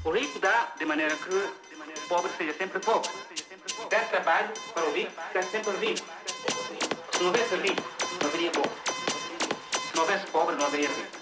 O rico dá de maneira que o pobre seja sempre pobre. Der trabalho para o rico, der sempre rico. Se não houvesse rico, não haveria pobre. Se não houvesse pobre, não haveria rico.